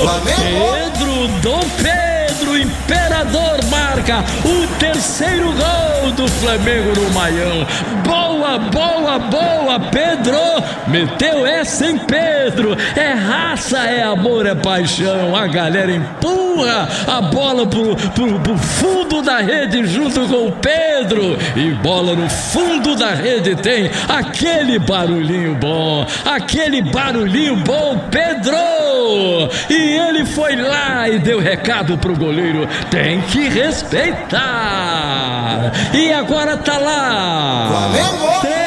Pedro, Dom Pedro, imperador, marca o terceiro gol do Flamengo no Maião. Boa, boa, boa, Pedro! Meteu essa em Pedro. É raça, é amor, é paixão. A galera empurra a bola pro fundo da rede junto com o Pedro. E bola no fundo da rede tem aquele barulhinho bom. Aquele barulhinho bom, Pedro! E ele foi lá e deu recado pro goleiro. Tem que respeitar. E agora tá lá. Flamengo!